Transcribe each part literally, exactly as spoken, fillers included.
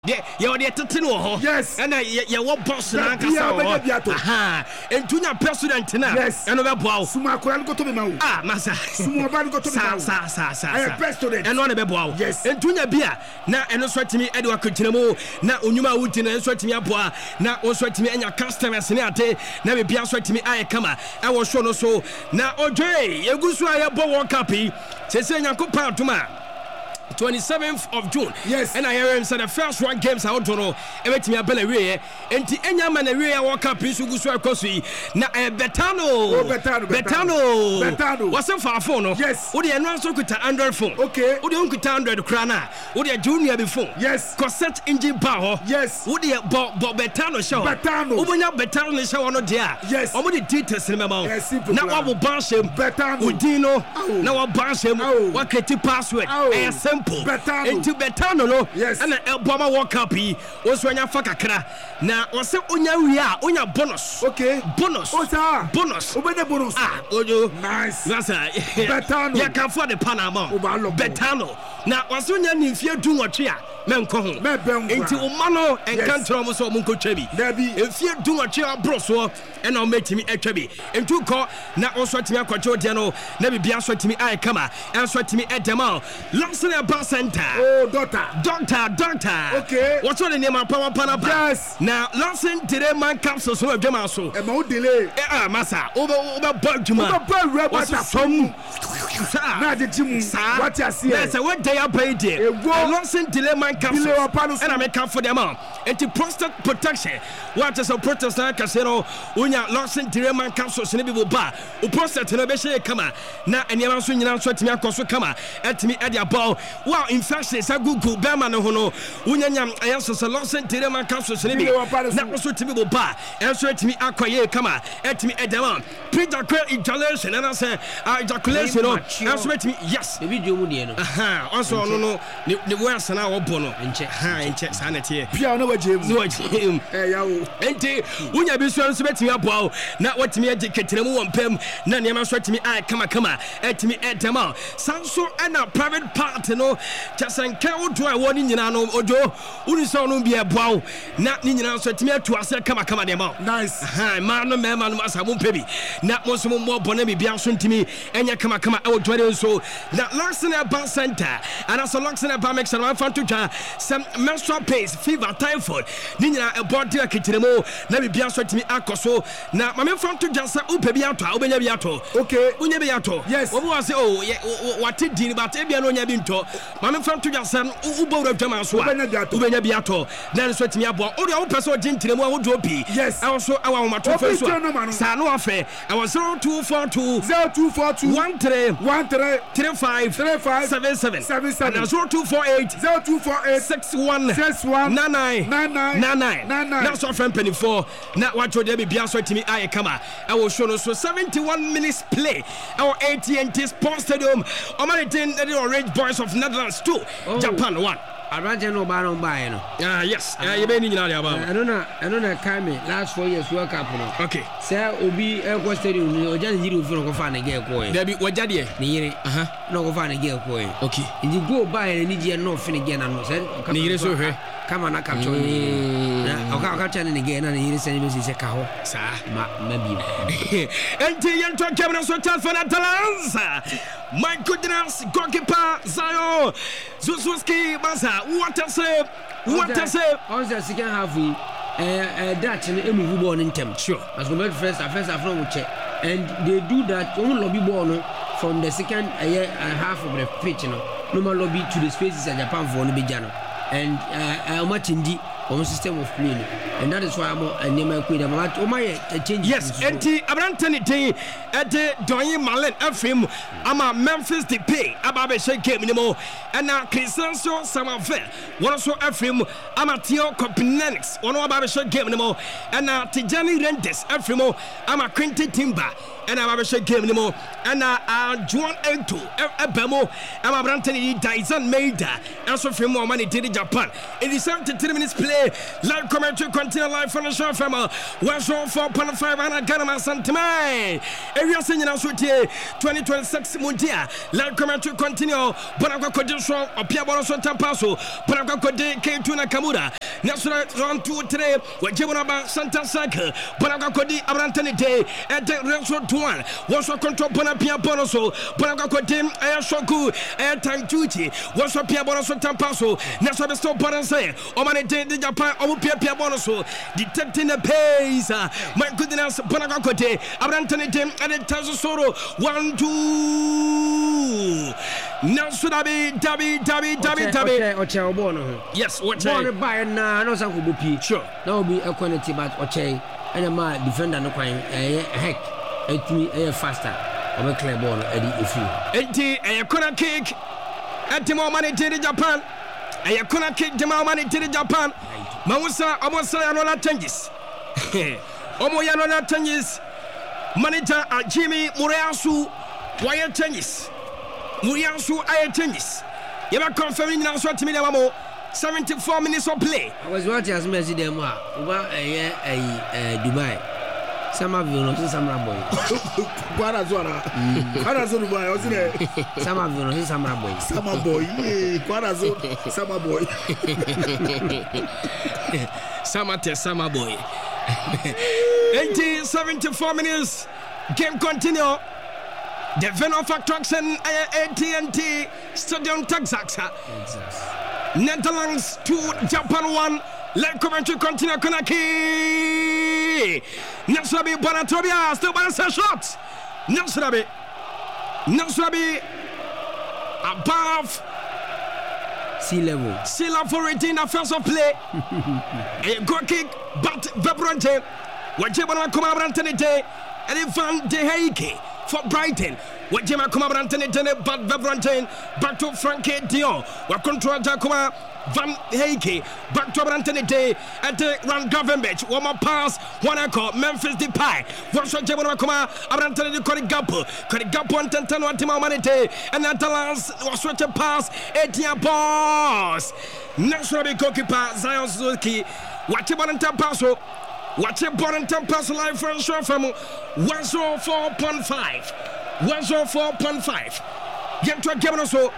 Yeah, you're the Titino. Yes. And you want boss and Aha. And Tunya president now. Yes. And over Bow. Sumakuan go to me now. Ah, Massa. Sumaban go to me now. Sa, sa, sa, I am president. And one of the Bow. Yes. And Tunya Bia. Now, and also to me, Edward Kutinamo. Now, Unuma Wooten and sweat me up. Now, also to me and your customers. Now, be answered to me. I come. I was shown so. Now, Ojay, you go to a Bow copy. Say, Yanko Tuma. twenty-seventh of June. Yes. And I hear him say the first one games out to know. Everything I believe we. And the any man we walk up in Sugusu Kosi. Na Betano. Oh, Betano. Betano. Betano. What's up for a phone? Yes. What the announce with Android phone? Okay. What the uncle Android crana? What the junior before? Yes. Cassette engine power. Yes. What the Bob Betano show? Betano. Open up Betano show on the air. Yes. How many details in my mouth? Yes, simple. Now I will bash him. Betano. Udino. Now I bash him. What can you password? A simple. Betano. Into Betano, no? Yes. And a Obama walk up here was when you fuck a cra. Now, what's up on your rea, on your bonus? Okay. Bonus. What's that? Bonus. Open the bonus. Ah, Ojo. Nice. That's a Betano. You can afford the Panama. Betano. Now, what's on your name? If you're doing what you are, men come home. Into Omano and country almost all Munko Chebi. If you're doing what you are, broso, and I'll make me a Chebi. And two call now also to me a quatriano, never be answered to me. I come out, answer to me at the mall. Longson a bar center. Oh, doctor. Doctor, doctor. Okay. What's on the name of Power Panapa? Yes. Now, Longson today, man capsule, so of them also. A more delay. Ah, Massa, over over Burjuma. Over Burjuma. What's up? Some. Not the gym. What you see? That's a what they are paid here. Longson delay man capsule. And I make up for them all. And to prostate protection. What is a protest like casino? When you're Longson delay man capsule, so maybe we'll buy. Who prostate and obey come out. Now, and you're answering your answer to me, I come out. At me at your ball. Wow, in fact, it's a good good Berman. When I answer the Longson delay man capsule, so maybe not also to me will buy. Answer to me, acquire come out. At me at the mount. Pre-ejaculation ejaculation. And I say, ejaculation. Answer to me, yes. Maybe you would, you know. Aha, also, no, no, the worst and our bono. And check, and check sanity. Piano, what James, no, Jim. And when you be so sweating up, wow, not what me educated and one pem, none of my me, I come, come, at me at them all. Sanso and a private part, you know, just and carol to a warning, you know, or Joe, who is on be a bow, not in answer to me to us, come, come, them out. Nice. Hi, man, no man, must have one baby. Not most more bonemi be answering to me, and you come, come, out twenty so. That locks in a bar center, and as a locks in a bar makes a one fun to some menstrual pains, fever, typhoid. Nina a body a kitimo, never be answered to me, Akoso. Now, my friend to just Upebiato, Ubenabiato. Okay, Unebiato. Yes, what was oh, what it did about Ebiano Yabinto. My friend to just Ubo of Jamasua, Ubenabiato. Then sweat me up, all the old person gentleman would drop. Yes, also our matter first one. Sano affair. I was zero two four two zero two four two one three one three three five three five seven seven seven seven and zero two four eight zero two four eight six one six one nine nine nine nine nine nine nine nine. That's our friend Penny four. Now what you be answer to me I come. I will show us so seventy-one minutes play. Our A T and T Sports Stadium. Omanitin the Orange Boys of Netherlands two. Oh. Japan one. I ran no bar on buy no. Ah yes. Ah you been in about. I don't know. I don't know. Kame last four years World Cup no. Okay. Say Obi Air Stadium no just yiri fi no go find again ko. There be waja de. Ni yiri. Aha. No go find again ko. Okay. You go buy ni je no fin again no say. Ni yiri so hwe. Come on, I capture me. Na oka oka channel again na yiri say me say ka ho. Sa ma maybe. Enti yen to camera so tell for Netherlands. My goodness, goalkeeper Zion Zuzuski Baza. What a save! What a save! On the second half, we uh, Dutch and Emu ball in term. Sure. As compared to first, first half, no check, and they do that only lobby ball no, from the second uh, uh, half of the pitch, you know, normal lobby to the spaces in Japan for no big and uh, much indeed on system of play, and that is why I'm a name queen. I'm like, oh my, change. Yes, and the Abrantani day at the Doyen Malen F M. I'm a Memphis de Pay, Ababe Shake game anymore, and now Crisanso Samafe, one also F M. I'm a Tio Copinenix, one of Ababe Shake game anymore, and now Tijani Rendes F M. I'm a Quinty Timber. ɛna abɛhwɛ game no mu ɛna Juan Ento ɛbɛ mu ɛma aberante ne Dyson Maida ɛnso firi mu ɔma ne di Japan. In the seventy-three minutes play, live commentary continue live from the show from one oh four point five and Ghana Santimai. Area singing us with twenty twenty-six Mundia. Live commentary continue. Bonaka Kodisho, Opia Bonoso Tampaso, Bonaka Kode, K two Nakamura. National round two today, where Jebonaba Santa Saka, Bonaka Kodi Abrantani Day, and the Renzo Tuan. Was a control Bonapia Bonoso, Bonaka Kodim, Ayashoku, and Tantuchi, was a Pia Bonoso Tampaso, National Stop Bonase, Omane Day, the Japan, Omupia Pia Bonoso, detecting the pace. My goodness, Bonaka Kote, Abrantani Day, and the Tazosoro, one, two. Now should I be Dabi, Dabi, Dabi, Dabi? Oche Obono. Yes, what Born by na no sanko bupi. Sure. That will be a quantity, but Oche, and a man defender no crime, a heck, a me a faster, or a clear ball, Eddie, if you. eighty, a corner kick at the moment in Japan. A corner kick, the moment in Japan. Mausa, Amosa, and all that changes. Omoyano, that changes. Manager Jimmy Muriasu, wire changes. Muriasu, air changes. You are confirming now, so to me, seventy-four minutes of play. I was watching as Messi them over a Dubai. Some of you know some boy. Guarazona. Guarazona boy, wasn't it? Some of you know some boy. Some boy. Guarazona, some boy. Samate, some boy. eighty, seventy-four minutes. Game continue. The Venom Attraction A T and T Stadium Texas. Netherlands two, Japan one. Let commentary continue. Konaki. Nasrabi Bonatobia still by a shot. Nasrabi. Nasrabi above sea level. Sea level for eighteen first of play. A good kick, but Vebrante. What Jebana Kumabrantani day and Van de Heike for Brighton. What Jema Kumabrantani day, but Vebrante back to Frankie Dion. What control Jakuma Van Heike back to Brantani day at the Rand Government. One more pass, one echo, Memphis Depay. What's what Jema Kuma Abrantani Korigapo, Korigapo and Tentano and Timamanite, and Atalas was such a pass, eighteen balls. National goalkeeper Zion Suzuki. What you want to pass? What you want to pass live from show from one oh four point five. one oh four point five. Get to a game so.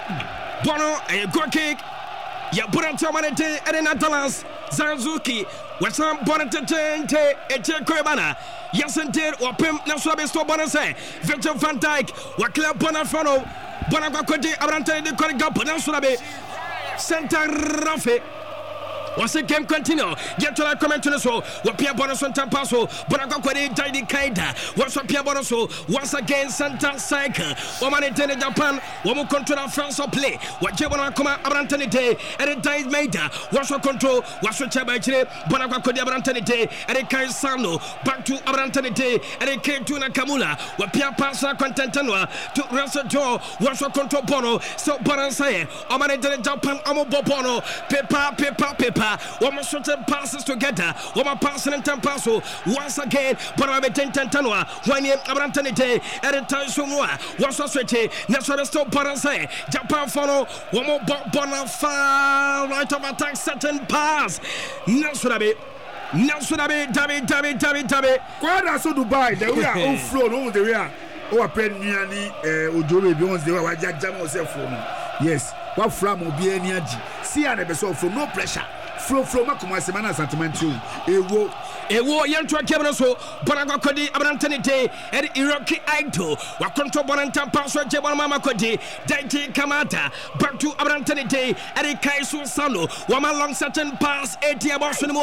Bono, a good kick. Ya Buranta Manete, Edena Dallas, Zanzuki, Western Bonatente, Ete Koyabana, Yasentir, or Pim Nasabisto Bonase, Victor Van Dyke, Wakla Bonafano, Bonacoti, Abrante, the Corrigan Bonasurabe, Santa Rafe. Once the game continue, get to that comment to the show. What Pierre Bonoso Tampaso, Bonaco Tidy Kaida, what's what Pierre Bonoso, once again Santa Cycle, woman in Japan, woman control France of play, what Jebona Kuma Abrantani Day, and it died Maida, what's what control, what's what Chabachi, Bonaco Abrantani Day, and it carries Sano, back to Abrantani Day, and it came to Nakamula, what Pierre Passa Contentanua, to Russell Joe, what's what control Bono, so Bonasaye, woman in Japan, Amo Bono, Pepa, Pepa, Pepa. One more certain passes together. One more passing and ten passes. Once again, but I'm a ten tanua. One year, Abrantani Day, and a time somewhere. Once a sweaty, National Stop Parasay. Japan follow. One more Bonafide. Right of attack, certain pass. Nasurabi. Nasurabi, Dabi, Dabi, Dabi, Dabi. Quite so Dubai. There we are on floor. No, there we are. Oh, a pen nearly Ojobe Beyond the way I jam myself for me. Yes, what from will be any see an episode for no pressure. Flow flow makuma semana sentimental ewo ewo yanto akebra so bonago kodi abrantani day and Iraqi Aito wa control bonanta pass jebon mama kodi daiti kamata back to abrantani day and Kaisu Sano one long certain pass eighty about mo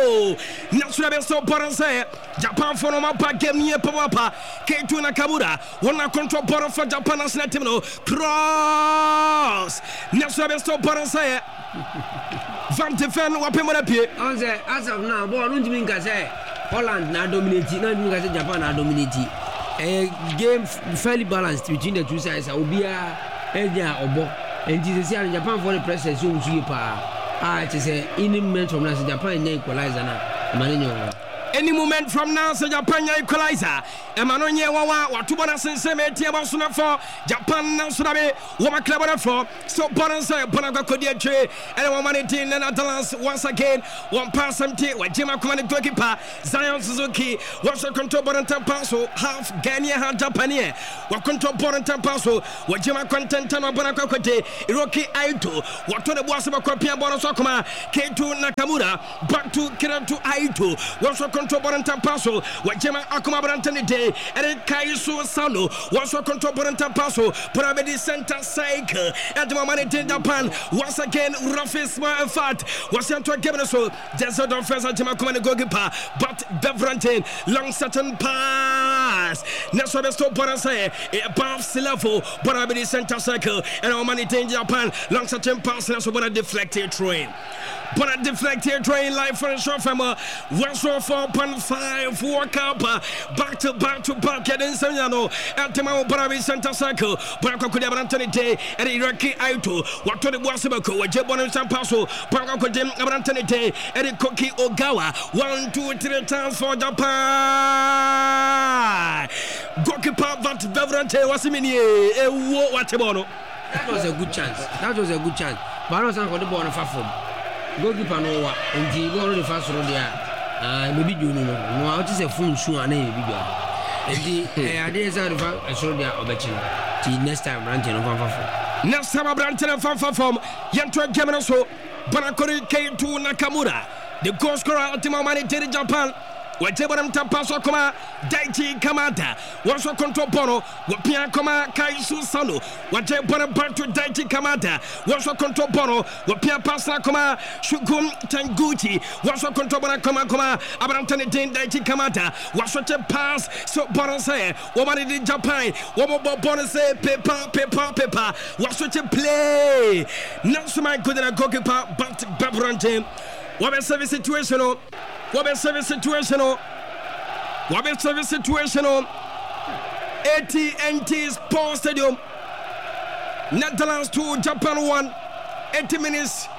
national so boranse Japan for no mapa game near papa K two Nakamura one control boron for Japan national team no cross national so boranse Van de Ven, what people appear? As of now, boy, don't mean to say Holland now dominating, not mean to say Japan now dominating. A game fairly balanced between the two sides. Obia, Edia, Obo, and Jesus and Japan for the press as soon as you pa. Ah, it is a in mention from Japan and equalizer now. Manino. any moment from now so Japan equalizer Emmanuel Wawa watubona senseme tiaba suna for Japan now sunabe woma club for so bonanza bonanga kodia tre and one money team Netherlands once again one pass empty with Jima Kumani goalkeeper Zion Suzuki was a control bonanta passo half Ghana half Japan wa control bonanta passo with Jima content no bonaka kote Iroki Aito what to the boss of a copy bonus okuma K two Nakamura back to Kirantu Aito was a control bonanta passo with Jima Akuma Brantani day and Kaisu Sano was a control bonanta passo Pravedi center cycle at the moment in Japan once again Rafis Fat was sent to a given so Desert of First Jima Kumani goalkeeper but Bevrantin long certain pass Neso Besto Borase a pass level Pravedi center cycle and our money in Japan long certain pass Neso Bona deflected train but a deflected train live for a short from a four point five World Cup back to back to back at Insaniano at the Mount Parabi Center Cycle Baraka could have Anthony Day and Iraqi Aito what to the Wasabako with Jebon and Sampaso Baraka could have Anthony Day and Koki Ogawa one two three times for Japan goalkeeper that Bevrante was in a what that was a good chance that was a good chance but I was not going to ball on a platform goalkeeper no wa nti go on the first row there ah maybe do no no I just say phone shoe and maybe do nti eh ade say the first row there obechi no ti next time Brante no fan fan next time Brante no fan fan form yento game no so Banakori K two Nakamura the goal scorer ultimate man in Japan Wajebram Tapaso Koma Daichi Kamada was a control bono Wapia Koma Kaisu Sano Wajebram Bantu Daichi Kamada was a control bono Wapia Pasa Koma Shugum Tanguchi was a control bono Koma Koma Abrantani Din Daichi Kamada was such a pass so bono say Womani in Japan Womo bono say Pepa Pepa Pepa was such a play not so my good than a goalkeeper but Babrante what a service situation what a service situation what a service situation A T and T Sports Stadium Netherlands two Japan one eighty minutes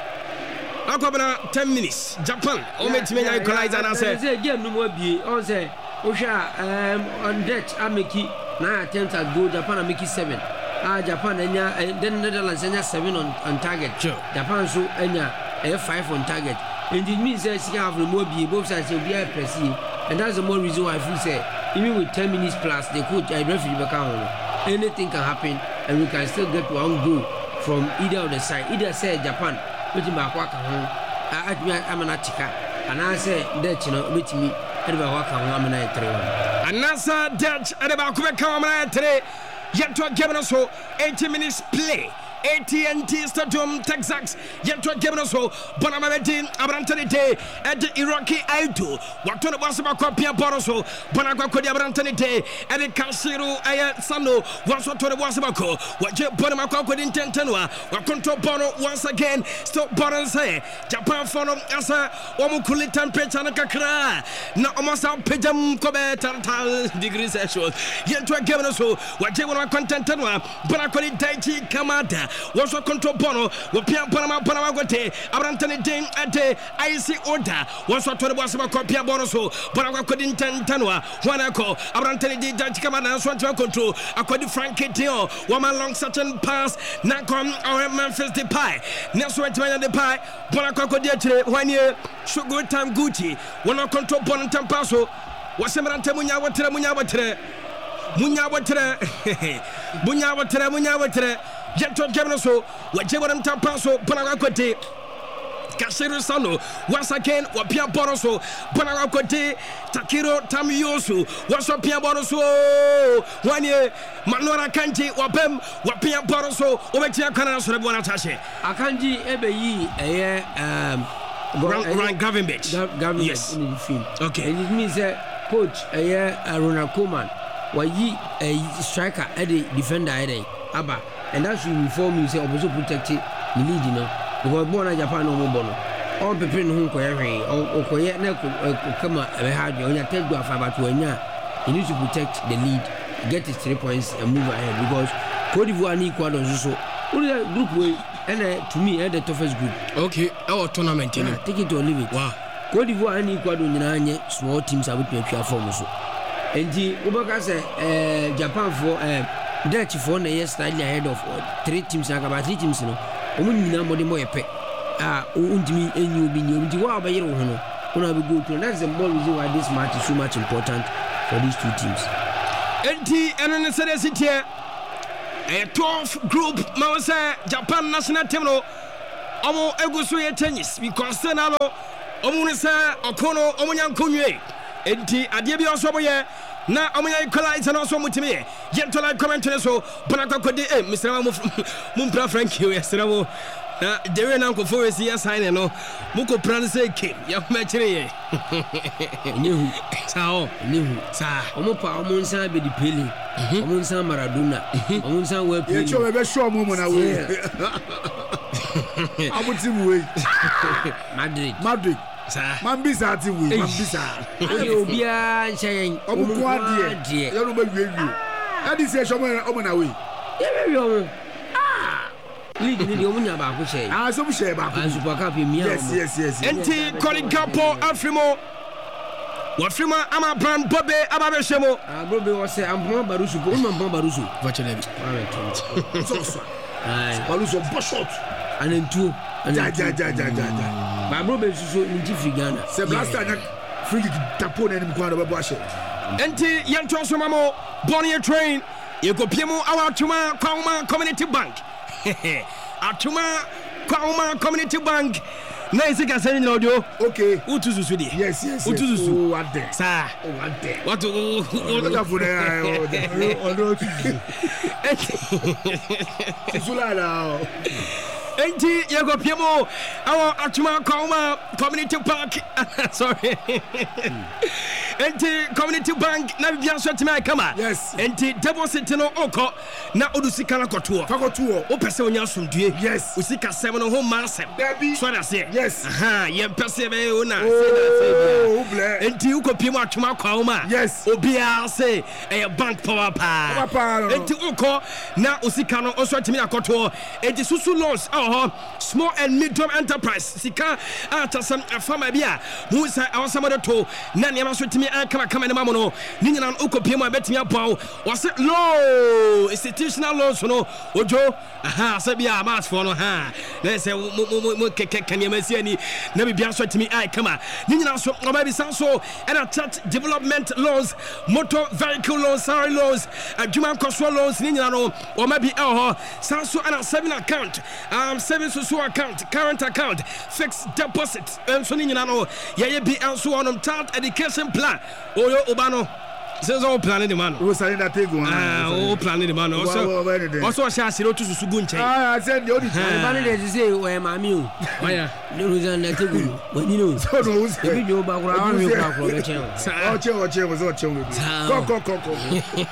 Akobana ten minutes Japan o meti menya equalizer and say say game no more be on say Osha um on Dutch Ameki na attempt at goal Japan Ameki seven ah Japan enya then Netherlands enya seven on on target sure. Japan so enya a five on target and it means that you have more be both sides will be perceive and that's the more reason why I feel say even with ten minutes plus the coach I referee back on anything can happen and we can still get one goal from either of the side either say Japan which back waka home I am an chika and I say that you know with me and back waka home am na three one and nasa Dutch and back waka home na three yet to give us so eighty minutes play A T and T Stadium Texas yet to give us so Bonamedin Abrantani Day at the Iraqi Aito what to the Wasaba Copia Boroso Bonagua Abrantani Day at the Kashiru Aya Sano was what to the Wasabako what you Bonamako could intend Tenua what control Bono once again stop Bono say Japan Forum as a Omukuli temperature Kakra now almost out Pejam Kobe Tantal degrees Celsius yet to give us so what you want to content Tenua Bonakoli Daichi Kamada was a control bono Wapia Panama Panama Gote Abrantani Ding at the I C order was what to the Wasaba Copia Bonoso Panama couldn't Tanua Wanako Abrantani Di Kamada and Swanto control according to Frank Tio woman long certain pass Nakon or Memphis the pie next went to the pie Bonako Diatre one year should good time Gucci one on control bono Tampaso was Emerante Munya Watre Munya Watre Munya Watre Munya Watre Munya Watre yet to give us so what Jebon Tampaso Bonagakote Kashiru Sano once again Wapia Boroso Bonagakote Takiro Tamiosu was Wapia Boroso one year Manora Kanji Wapem Wapia Boroso Obetia Canada Bonatashi Akanji Ebeyi a um Ryan Gavinbich yes okay and it means that coach a Ronald Koeman wayi a striker at the defender Abba and that's you inform you say also protect the lead you know because born in Japan no more bono all people who ko ehwe o ko ye na kama e ha de onya take do afa but onya you need to protect the lead get his three points and move ahead because Cote d'Ivoire ni Ecuador so only group way and uh, to me uh, the toughest group okay our tournament you know take it or leave it wow Cote d'Ivoire and Ecuador nyina small teams a wotwe atwa form so enti wobaka say eh Japan for eh Dutch for na yes slightly ahead of uh, three teams akaba three teams no omu nyina mo de mo yepe ah undimi enyu bi nyu ndi wa abayere wo no una be go to that's the more reason why this match is so much important for these two teams enti eno ne sere sitie a twelve group ma say Japan national team no omo eguso ye tennis because na no omo ne say okono omo nyankonwe enti ade bi oso boye na omunya equalize na so mutimi ye yentola comment ne so bonaka kodi eh Mister Mumpra Frankie yesera wo na dewe na nko for si sign no muko plan say ke ya ma kire ye nyehu sao nyehu sa omo pa omo nsan be di pele omo nsan Maradona omo nsan we pele ye cho be show mo mo na we abuti we Madrid Madrid Mambisa ati we Mambisa obia nchen omu kwa die yo no be wiwi adi se shomo omo na we ye we ah league ni omu nya ba ko share ah so mu share ba ko Super Cup mia yes yes yes enti Colin Capo Afrimo Wafrima ama brand Bobe ababe shemo ah Bobe wo se ampon barusu ko ampon barusu vachele bi so so ai barusu boshot anentu ja ja ja ja ja ba Bobe suso nti frigana se blaster na frigi tapo na nim kwa do bebo ahye enti yanto so mamo Bonnie train yekopiemu awatuma kwauma community bank atuma kwauma community bank na isika sani na audio okay utuzusu di yes yes utuzusu what there sa what there what oda fune odo odo Zulala enti yekopiemu awa atuma kwauma community park sorry enti community bank na bia so tima kama yes enti deposit no oko na odusika na koto fakoto o pese onya somdue yes usika sem no ho masem so na se yes aha ye pese be o na se na se bia enti ukopiemu atuma kwauma yes obia se e bank power pa enti oko na usika no so tima koto enti susu loans oh small and medium enterprise sika atasam afama bia mu sai awasama to na niam so timi kama kama ne mamono ni nyina ukopiem abetimi apaw wase low institutional loans no ojo aha sabia mass for no ha na se mo keke kanyamasi ani na bibia so timi ai kama ni nyina so oba bi sanso and church development loans motor vehicle loans salary loans adwuma koso loans ni nyina no o ma bi eh sanso and saving account um saving so account current account fixed deposit and so ni nyina no ye bi anso on child education plan oyo obano says all planning the man o sare that take one ah o planning the man also also share zero to susu gunche ah I said the only man dey say we mami o why no reason that take go when you know so no say bi jo ba kura wan yo ba kura be chen o che o che o so che we ko ko ko ko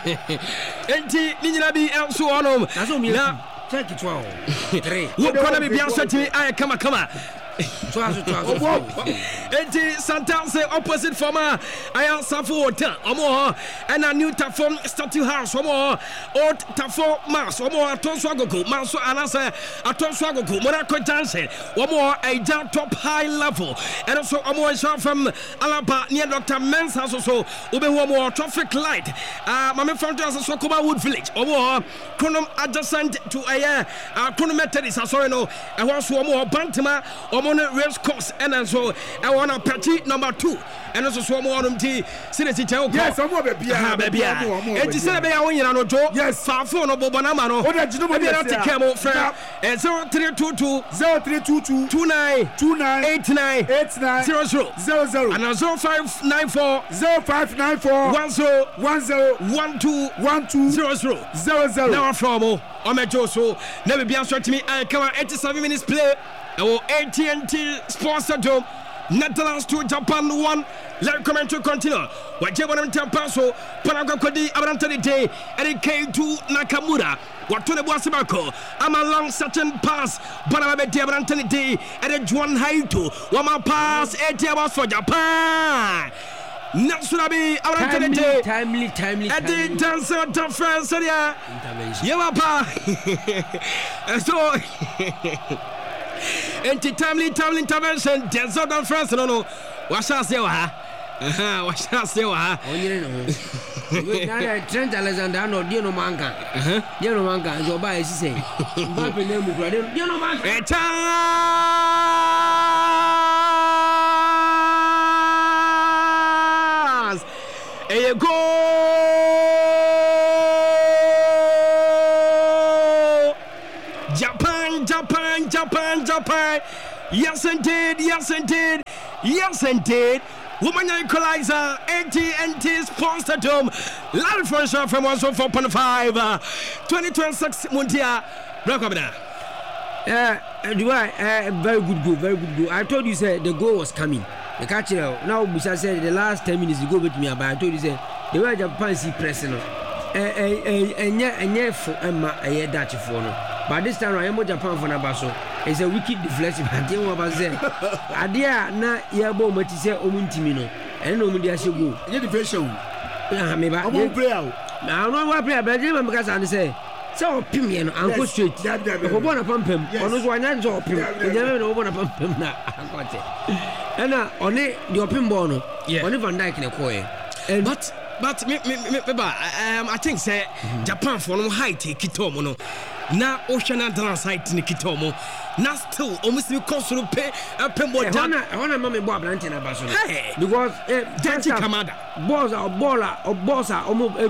enti ni nyina bi enso onom na so mi check it wow three wo kona bi bia so timi ay kama kama twaso twaso enti Santanse opposite former Ayan Safo Hotel omo and a new Tafom statue house omo old Tafo Mas omo atonso agogo manso anasa atonso agogo Monaco Junction omo a down top high level and also omo is from Alaba near Doctor Mensah so so ube omo traffic light ah mame front us so Koba Wood Village omo Kronum adjacent to a uh Kronum Methodist sorry no e wan so omo Bantima omo race course and so I want a petty number two and also so more on tea city tell yes I'm over baby baby and you said be a win no jo yes fa phone no bobana no o da jino mo be not came friend and zero three two two zero three two two two nine two nine eight nine eight nine zero zero zero zero and zero five nine four zero five nine four one zero one zero one two one two zero zero zero zero now from o me joso na be answer to me I come eighty-seven minutes play our A T and T sponsored Netherlands to Japan one. Let comment to continue. What you want to passo, Panagakodi, Abrantani Day, and it came to Nakamura. What to the Wasibako? I'm a long certain pass, Panabati Abrantani Day, and a Juan Haito. One more pass, eighty hours for Japan. Natsurabi, Abrantani Day, timely, timely, at the dancer to France, yeah. Yawapa. So. Anti timely timely intervention. Denzel France no no. Washa say wa. Aha, washa say wa. Onyere no. Na Trent Alexander no die no manka. Eh. Die no manka so ba esi say. Mbappe na mu kura die no manka. Eta. A goal! Japan, Japan, Japan, Japan. Yes, indeed, yes, indeed, yes, indeed. Woman equalizer, A T and T Sports Stadium. Live for sure from one oh four point five. twenty twenty-six Mundia. Rakabina. Uh, Dubai, uh, very good goal, very good goal. I told you, sir, the goal was coming. The catcher now, Busa said the last ten minutes you go with me, but I told you, say the way Japan see pressing, eh, eh, eh, and yet, and yet, for Emma, a year Dutch for no. But this time, I am Japan for Nabaso. It's a wicked deflection. I didn't want to say, Adia, na Yabo, but he said, Omuntimino, and Omudia should go. You're the version. Maybe I won't play out. Now, I don't want to play, but I didn't because I say. So, Pimian, and go straight. I want to pump him. On those one, I drop him. You never want to pump him now. I got it. And now, on it, the open bono, only Van Dyke in a coy. But, but, me, me, me, um, I think, say, Japan for no high take Kitomo. No. Now, Ocean and Dance site in Kitomo. Now, still, almost you consul pay a pembo. I want to mammy Bob Lantin about because Janty Kamada, balls or baller or bossa or move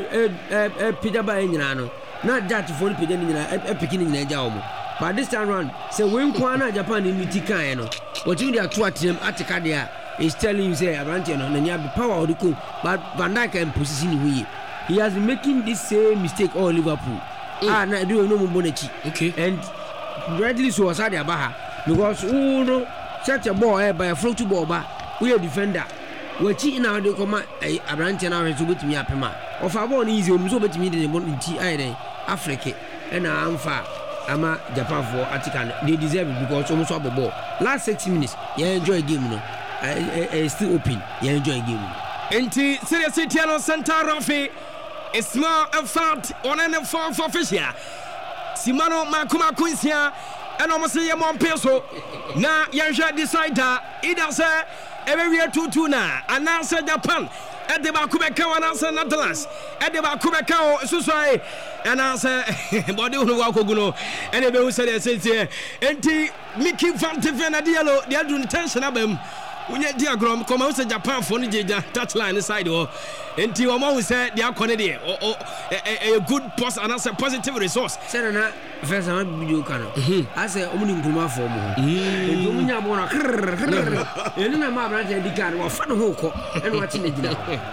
a pijaba in not that for the beginning in a job. But this time around, so when Kwana Japan in Mitikano, what you are to him at the Kadia is telling you, say, Arantino, and you have the power of the coup, but Van Dijk and position he. He has been making this same mistake all Liverpool. Ah, I do no more Bonechi. Okay. And rightly so as Adia Baha, because oh no, such a ball by a float to ball, but we are defender. We're cheating out the command, a Arantino to get me up, of our born easy, so bet me the Bonti Ide, Africa, and I'm far. Ama Japan for Atikan, they deserve it because almost all the ball. Last sixty minutes, you enjoy a game, no? I still open, you enjoy a game. Inti seriously, Tiano Santa Rafi is small and fat on any form for fish here. Simano Makuma Quincia, and almost a month peso. Now, Yansha decider, either say, every year two two now, and now say Japan. At the Bakubeka and answer Natalas. At the Bakubeka, Susai, and answer Bodu Wakuguno, and the said, I said, here, and Mickey Van Tivenadiello, the other intention of him. When you diagram come out to Japan for the touchline inside, or and you always said they are connected or a good post and as a positive resource. Senna, first time video can. I say, Omni Kuma for me. You mean I'm on a and then I'm a dedicated or fun hook and watching it.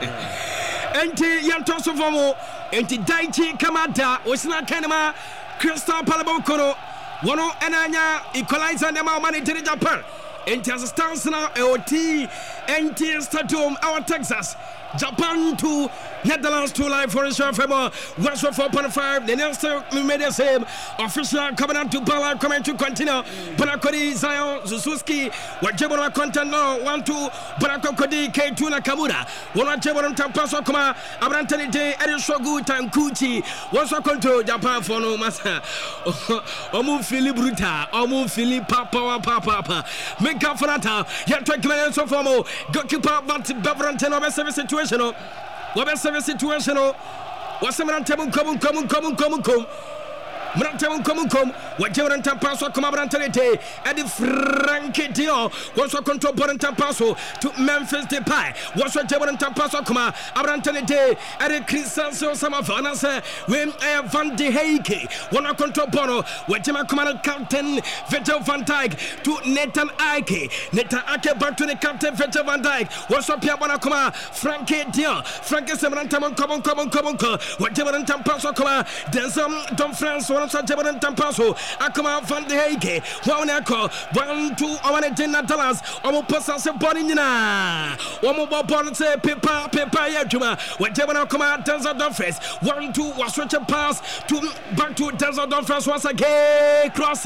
And Yantoso Fomo, and Daichi Kamada, was not Kanama, Crystal Palabokoro, Wono and Anya, equalizer the money to Japan. Into the stance now, O T, N T Stadium, our Texas, Japan two, Netherlands two live for a short femo, West four point five, the next made the same, official coming out to Bala, coming to continue, Panakodi, Zion, Suzuki, what Jabona content now, one two, Panakodi, K two Nakamura, one Jabon Tampaso Koma, Abrantani Day, Edishogu, Tankuchi, what's a control Japan for no master, Omu Philip Bruta, Omu Philip Papa Papa, make up for that, yet twenty minutes of formal, goalkeeper, but Beverantino, best service situation. What best service situation? What's the man table? Come, come, come, come, come. Mrantam come come what Jerantam Paso come Abrantante and the Frankie Dio was a control Borantam Paso to Memphis Depay. What's what Jerantam Paso come Abrantante and the Crisanso Samafana say when I Van de Heike one a control Bono what Jema Command Captain Vettel Van Dijk to Nathan Ike Nathan Ike back to the Captain Vettel Van Dijk. What's up here Bona come Frankie Dio Frankie Samrantam come come come come what Jerantam Paso come there's some Don France Jaban Tampaso, Akama Van de Heike, one echo, one, two, I want to Natalas, almost Passas Bonina, one more ball say Peppa, Peppa Yajuma, when Jaban Akama, Desert Dumfries, one, two, was such a pass to back to Desert Dumfries once again,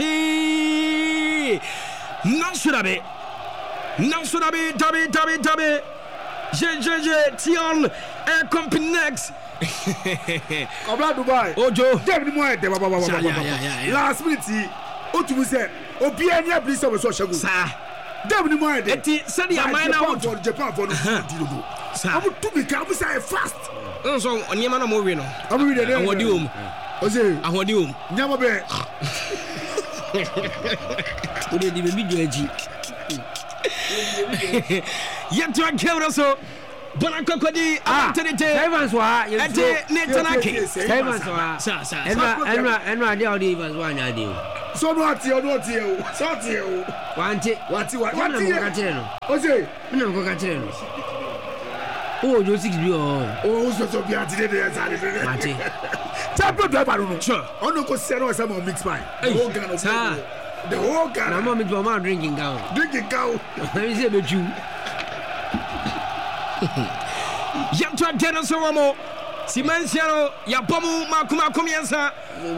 Crossy. Now should I be, now should I be, Tabby, Tabby, Tabby, J J J, Tion, Air Company next. Obla Dubai. Ojo. David Moy de baba baba baba. Last minute, Otu say, Obi anya please so so shagu. Sir. Dem ni mo ede. Eti said ya man na wo Japan for no do do. Amu to be ka amu say fast. So onyema na mo we no. Amu we dey. Ahodi om. O say ahodi om. Nyama be. O dey di be video aji. Yet to camera so Bonakokodi Antonite Evans wa Ete Netanaki Evans wa sa sa Enra enra enra dey odi Evans wa nya dey so no ati o no ati o so ati o wanti wati wati na mo ka kire no o say na mo ka kire no o jo six bi o o so so bi ati dey dey sare dey mate champion driver no sure ono ko sero se mo mix pie o gana sa the whole guy na mo me do ma drinking gown drinking cow na me say be chu Yantwa Deno Somo Simensiano Yapomu Makuma Kumiansa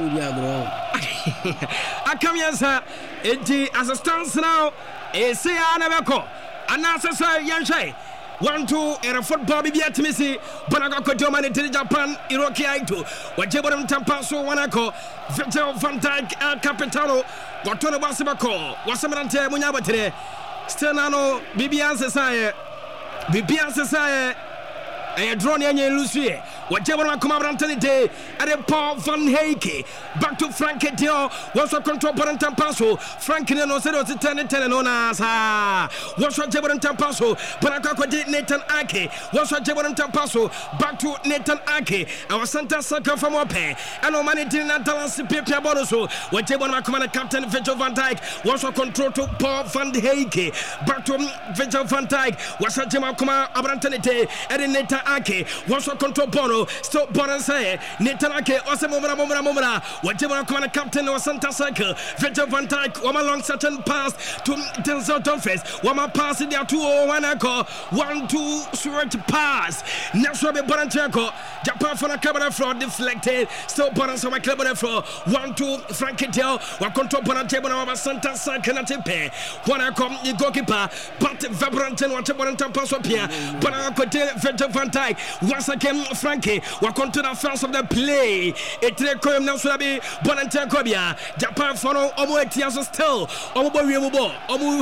Akamiansa Eti as a stance now Esia Nabako Anasa Yanshay one two era football bibi atimisi Bonaga Kodoma ne Japan Iroki Aito Wajebon Tampaso Wanako Victor Van Dijk El Capitano Gotono Basibako Wasamarante Munyabatere Stenano Bibi Ansa Bibi Ansa a drone and Lucie, whatever I come around today, at a Paul Van Heike, back to Frank Dio, was a control parent Tampaso, Frank no said to ten and ten on us. Was what Jabber and Tampaso, Panaka did Nathan Ake, was what Jabber and Tampaso, back to Nathan Ake, our Santa Saka from Ope, and no money did not tell us to Pia Bonoso, whatever my commander Captain Victor Van Dijk, was a control to Paul Van Heike, back to Victor Van Dijk, was a Jamakuma Abrantanite, and Nathan Ake was a control bono stop bono say Netanake was a moment moment moment whatever command captain or Santa Cycle Victor Van Dijk one long certain pass to Denzel Dumfries one pass in there two oh one echo one two short pass Nasra be Borancheko Japan for a camera fraud deflected still bono so my club on the floor one two Frank Dio one control bono table over Santa Cycle at pay one I come the goalkeeper but vibrant and whatever on pass up here but I could Victor Van Dijk once again Frankie we come to the first of the play it requires now so be Bonantia Kobia Japan for no omo etiaso still omo bo wiemo bo omo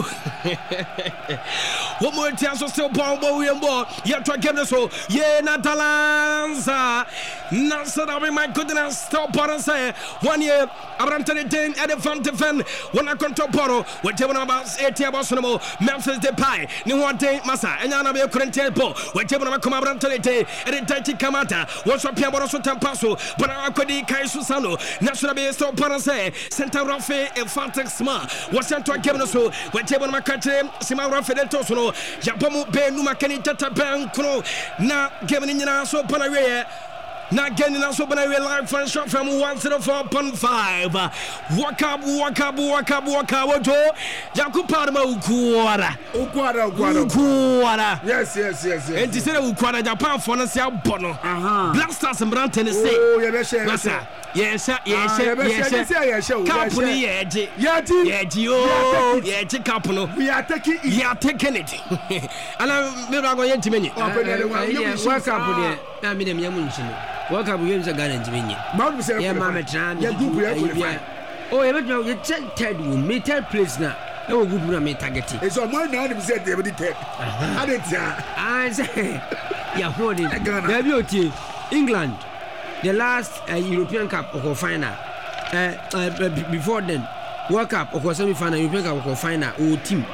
omo etiaso still bo bo wiemo ya to game so ye na talanza na so that my goodness stop Bono say one year Abrantani Den at the front defend when I control Bono whatever about etia boss no Memphis Depay ni one day masa enya na be current ball whatever come Abrantani and the Taiti Kamata was a Piamoro Tampaso, but I could Kai Susano, National Base of Parase, Santa Rafe, and Fantex Sma, was sent to a Kevinoso, whatever my country, Sima Rafe del Tosono, Japomu Ben Numakani Tata Banco, na given in so Panarea. Not getting us open a live fan shot from one zero four point five. Walk up, walk up, walk up, walk up, walk up. Jakuparma Ukuara. Ukuara, Ukuara. Yes, yes, yes, yes. And to say Ukuara, Japan for us, Bono. Uh-huh. Black Stars and Brand Tennessee. Oh, yes, yes, yes, yes, yes, yes. Company, Yeti, Yeti, oh, Yeti Capuno. We are taking it. We are taking it. And I'm going to many. Welcome to the Namina Yamunson. Welcome to the Ghana Jimmy. Mount say, yeah, Mamma Tran, yeah, good, yeah. Oh, I don't know, you tell Ted, you may tell place now. No good, no, me target. It's on my name, said they would take. I did, I say, yeah, hold it. W England, the last uh, European Cup or final. Uh, uh, before then, World Cup or semi final, European Cup or final, or team.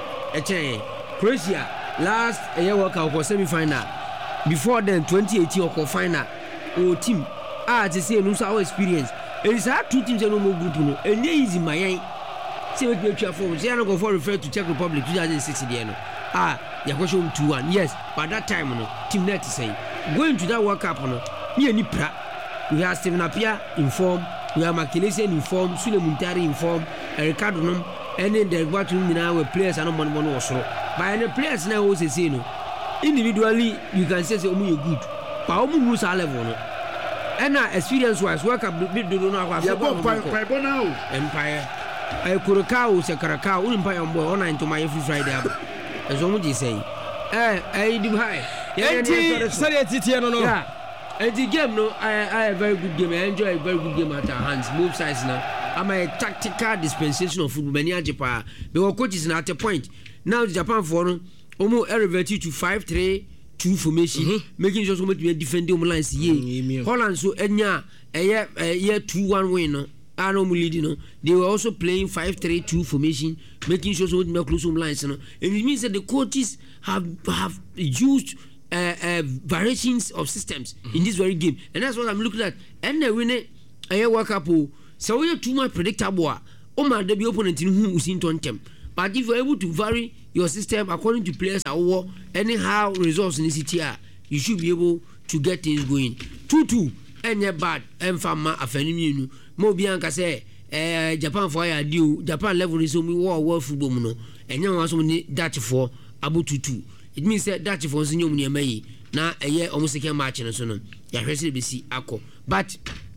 Croatia, last uh, World Cup or semi final. Before then, twenty eighteen or final. O team ah to say no our experience it is hard two teams no more group no and easy my say we get you for say no go for refer to Czech Republic two thousand six there no ah ya go show two one yes but that time no team net say going to that World Cup no me any pra we have Steven Apia inform we have Makelese inform Sule Muntari inform Ricardo no and then the what we now we players and no money money osoro by the players now we say no individually you can say say omo you good but omo no sa level no and na experience wise work up bit do no akwa so go pai now empire I kuraka se karaka o empire mbo on into my free Friday ab ezo mo ji say eh eh di high enti sorry titi no no yeah and the game no I I a very good game I enjoy a very good game at our hands both sides now I'm a tactical dispensation of football many ajepa because coaches na at a point now Japan for no almost elevated to five three two formation mm-hmm. making sure somebody be defending um lines ye Holland so enya eh year two one win no are no leading no they were also playing five three two formation making sure somebody be close um lines no and it means that the coaches have have used uh, uh, variations of systems mm-hmm. in this very game and that's what I'm looking at and the winner eh work up so we are too much predictable o ma dey opponent who usin to ntem but if you are able to vary your system according to players or anyhow results in the city you should be able to get things going two two any bad emfama afeniminu mo bi anka say eh Japan for ya deal Japan level is so me war war football mu no enya wan so ni Dutch for abu two two it means that Dutch for sinyo mu ne mayi na eye omo second match no so no ya hwese be si akọ but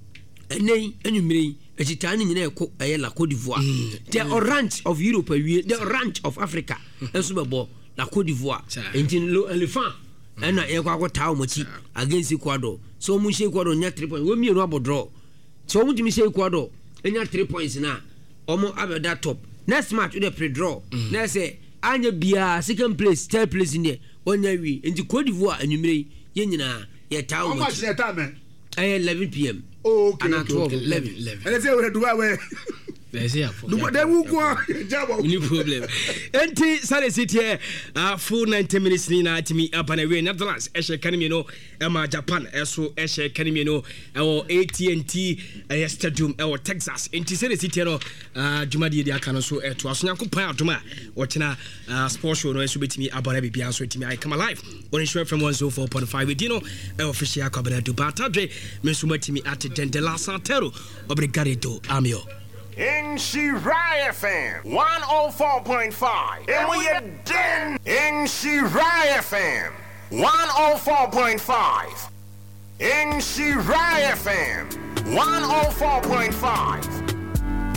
enei enumere echitani nyina ekọ eye la Côte d'Ivoire the orange of Europe the orange of Africa enso bebo la Côte d'Ivoire entin lo elephant ena e kwa kwata omochi against Ecuador so mu she Ecuador nya three points we mienu abodraw so mu timi she Ecuador enya three points na omo abeda top next match we dey pre-draw na say anya bia second place third place in there onya wi enti Côte d'Ivoire enumere ye nyina ye tawo how much the time eh eleven p.m. Oh, okay, and okay, twelve, okay. eleven, eleven. And I say we do away. They say for. Do they will go? No problem. Enti sare sit here uh full ninety minutes ni na timi up and away Netherlands Eshe Kanimi no Emma Japan eso Eshe Kanimi no our A T and T stadium our Texas. Enti sare sit here no uh Jumadi dia kan so e to aso nyakopan adoma watchina uh sports show no eso betimi abara bibia so timi I come alive on show from one oh four point five with Dino official Kwabena Dubata Dre mesuma timi at Dendela Santero obrigado amio in Shirai F M one oh four point five and we are den in Shirai F M one oh four point five in Shirai F M one oh four point five